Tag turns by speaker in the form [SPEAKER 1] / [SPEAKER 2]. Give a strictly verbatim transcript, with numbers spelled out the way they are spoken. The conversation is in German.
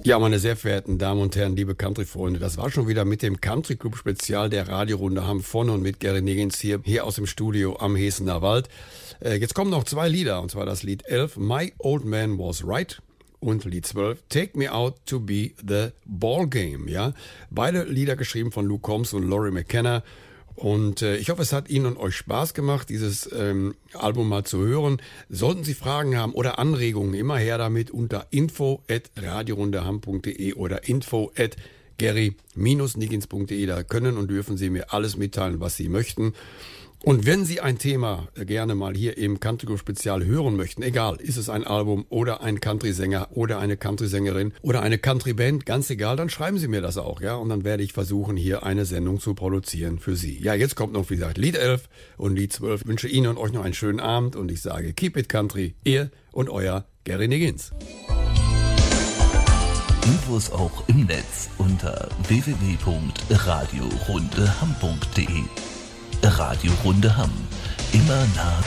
[SPEAKER 1] Ja, meine sehr verehrten Damen und Herren, liebe Country-Freunde, das war schon wieder mit dem Country Club Spezial der Radiorunde Hamm von und mit Gary Niggins hier, hier aus dem Studio am Hesener Wald. Äh, jetzt kommen noch zwei Lieder, und zwar das Lied elf, My Old Man Was Right, und Lied zwölf, Take Me Out to Be the Ball Game. Ja? Beide Lieder geschrieben von Luke Combs und Laurie McKenna. Und äh, ich hoffe, es hat Ihnen und euch Spaß gemacht, dieses ähm, Album mal zu hören. Sollten Sie Fragen haben oder Anregungen, immer her damit unter info at radiorundehamm punkt de oder info at gary niggins punkt de. Da können und dürfen Sie mir alles mitteilen, was Sie möchten. Und wenn Sie ein Thema gerne mal hier im Country Club Spezial hören möchten, egal, ist es ein Album oder ein Country-Sänger oder eine Country-Sängerin oder eine Country-Band, ganz egal, dann schreiben Sie mir das auch, ja, und dann werde ich versuchen, hier eine Sendung zu produzieren für Sie. Ja, jetzt kommt noch, wie gesagt, Lied elf und Lied zwölf. Ich wünsche Ihnen und euch noch einen schönen Abend und ich sage, keep it country, ihr und euer Gary Niggins.
[SPEAKER 2] Infos auch im Netz unter w w w punkt radiorundehamm punkt de. Radio Runde Hamm. Immer nah